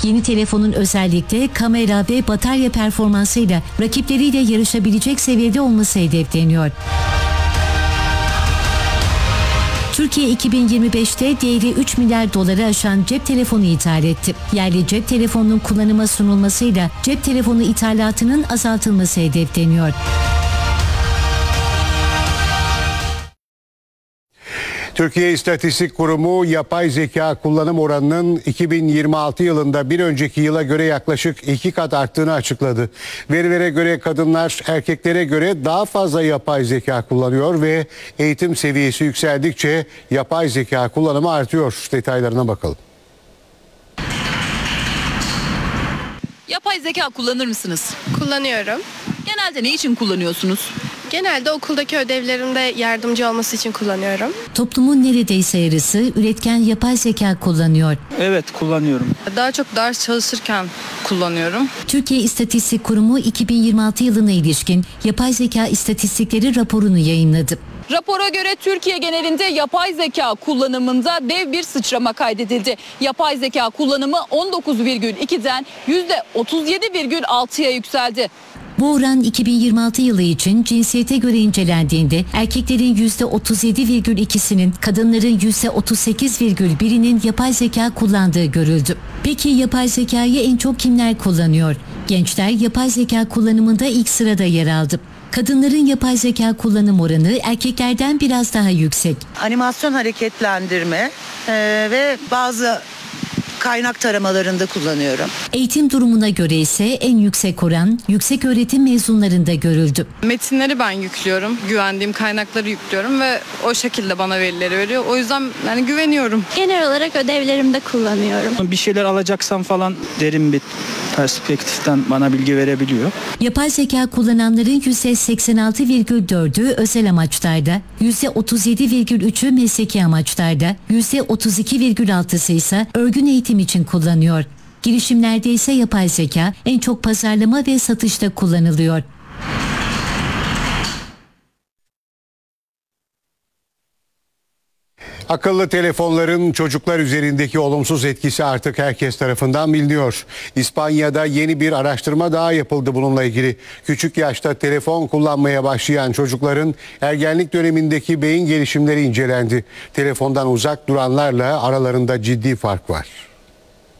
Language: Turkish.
Yeni telefonun özellikle kamera ve batarya performansıyla rakipleriyle yarışabilecek seviyede olması hedefleniyor. Türkiye 2025'te değeri 3 milyar doları aşan cep telefonu ithal etti. Yerli cep telefonunun kullanıma sunulmasıyla cep telefonu ithalatının azaltılması hedefleniyor. Türkiye İstatistik Kurumu yapay zeka kullanım oranının 2026 yılında bir önceki yıla göre yaklaşık 2 kat arttığını açıkladı. Verilere göre kadınlar erkeklere göre daha fazla yapay zeka kullanıyor ve eğitim seviyesi yükseldikçe yapay zeka kullanımı artıyor. Detaylarına bakalım. Yapay zeka kullanır mısınız? Kullanıyorum. Genelde ne için kullanıyorsunuz? Genelde okuldaki ödevlerimde yardımcı olması için kullanıyorum. Toplumun neredeyse yarısı üretken yapay zeka kullanıyor. Evet, kullanıyorum. Daha çok ders çalışırken kullanıyorum. Türkiye İstatistik Kurumu 2026 yılına ilişkin yapay zeka istatistikleri raporunu yayınladı. Rapora göre Türkiye genelinde yapay zeka kullanımında dev bir sıçrama kaydedildi. Yapay zeka kullanımı 19,2'den %37,6'ya yükseldi. Bu oran 2026 yılı için cinsiyete göre incelendiğinde erkeklerin %37,2'sinin, kadınların %38,1'inin yapay zeka kullandığı görüldü. Peki yapay zekayı en çok kimler kullanıyor? Gençler yapay zeka kullanımında ilk sırada yer aldı. Kadınların yapay zeka kullanım oranı erkeklerden biraz daha yüksek. Animasyon hareketlendirme ve bazı kaynak taramalarında kullanıyorum. Eğitim durumuna göre ise en yüksek oran yüksek öğretim mezunlarında görüldü. Metinleri ben yüklüyorum. Güvendiğim kaynakları yüklüyorum ve o şekilde bana verileri veriyor. O yüzden yani güveniyorum. Genel olarak ödevlerimde kullanıyorum. Bir şeyler alacaksam falan derin bir perspektiften bana bilgi verebiliyor. Yapay zeka kullananların %86,4'ü özel amaçlarda, %37,3'ü mesleki amaçlarda, %32,6'sı ise örgün eğitim için kullanıyor. Girişimlerde ise yapay zeka en çok pazarlama ve satışta kullanılıyor. Akıllı telefonların çocuklar üzerindeki olumsuz etkisi artık herkes tarafından biliniyor. İspanya'da yeni bir araştırma daha yapıldı bununla ilgili. Küçük yaşta telefon kullanmaya başlayan çocukların ergenlik dönemindeki beyin gelişimleri incelendi. Telefondan uzak duranlarla aralarında ciddi fark var.